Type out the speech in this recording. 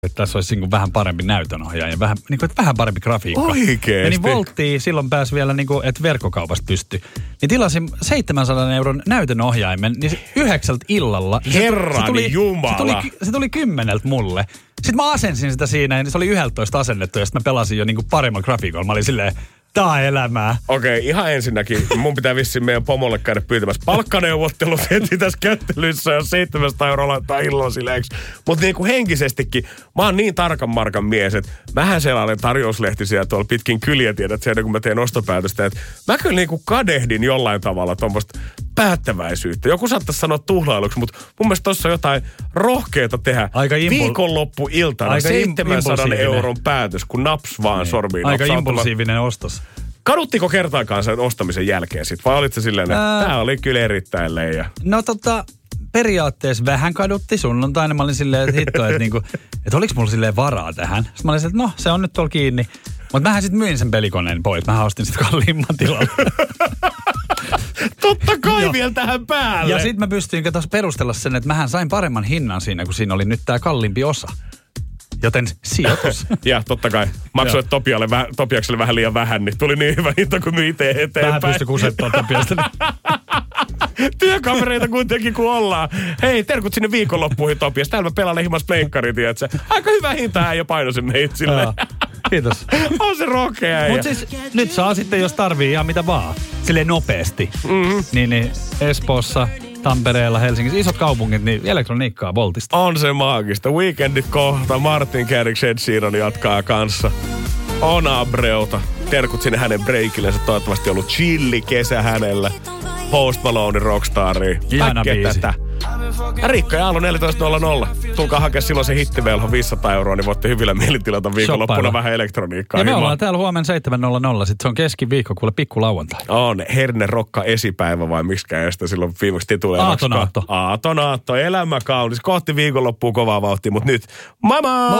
että tässä olisi niin kuin vähän parempi näytönohjaaja ja vähän parempi grafiikka. Oikeesti? Meni Volttiin, silloin pääsi vielä, niin kuin, että verkkokaupasta pystyi. Niin tilasin 700 euron näytönohjaimen, niin 9 illalla. Herrani Jumala! Se tuli 10 mulle. Sitten mä asensin sitä siinä ja se oli 11 asennettu ja sitten mä pelasin jo niin kuin paremman grafiikolla. Mä olin silleen, tää on elämää. Okei, ihan ensinnäkin mun pitää vissiin meidän pomolle käydä pyytämässä palkkaneuvottelut heti tässä kättelyssä ja 700 € laittaa illan sileeksi. Mutta niin kuin henkisestikin, mä oon niin tarkan markan mies, että mähän selailen tarjouslehtisiä tuolla pitkin kyliä, tiedät sen, kun mä teen ostopäätöstä. Että mä kyllä niin kuin kadehdin jollain tavalla tuommoista päättäväisyyttä. Joku saattaisi sanoa tuhlailuksi, mutta mun mielestä tossa on jotain rohkeata tehdä. Viikonloppuiltana 700 euron päätös, kun naps vaan sormiin. Aika impulsiivinen ostos. Kaduttiko kertaakaan sen ostamisen jälkeen sit? Vai olit se silleen, että tää oli kyllä erittäin leija? No periaatteessa vähän kadutti sunnuntaina. Mä olin silleen, että hitto, että oliks mulla silleen varaa tähän? Sitten mä olin silleen, että no, se on nyt tuolla kiinni. Mutta mähän sit myin sen pelikoneen pois. Mähän ostin sit kalliimman tilalle. Totta kai vielä tähän päälle. Ja sit mä pystyin perustella sen, että mähän sain paremman hinnan siinä, kun siinä oli nyt tää kalliimpi osa. Joten sijoitus. Ja totta kai. Maksoit Topiakselle vähän liian vähän, niin tuli niin hyvä hinta, kun myi itse eteenpäin. Vähän pystyi kusettaan Topiasta. Työkavereita kuitenkin kun ollaan. Hei, terkut sinne viikonloppuihin Topias. Täällä mä pelaan himas pleikkari, tiedätkö? Aika hyvä hinta hän jo painoi sen meitä silleen. Kiitos. On se rohkea. Mut siis nyt saa sitten, jos tarvii ihan mitä vaan. Silleen nopeasti. Mm-hmm. Niin Espoossa, Tampereella, Helsingissä, isot kaupungit, niin elektroniikkaa Voltista. On se maagista. Weekendit kohta. Martin Garrix, Ed Sheeran jatkaa kanssa. On Abreuta. Terkut sinne hänen breikillensä. Toivottavasti ollut chilli kesä hänellä. Post Malone Rockstari. Ihana biisi. Tätä. Riikka ja Aallo 14.00. Tulkaa hakea silloin se hittivelho 500 €, niin voitte hyvillä mielitilata viikonloppuna vähän elektroniikkaa. Ja me ollaan täällä huomenna 7.00. Sitten se on keskiviikko, kuule pikku lauantai. On Herne Rokka esipäivä vai miksikä sitä silloin viimeksi tituleeraksi. Aaton aatto. Aaton aatto. Elämä kaunis. Kohti viikonloppua kovaa vauhtia, mutta nyt. Mama!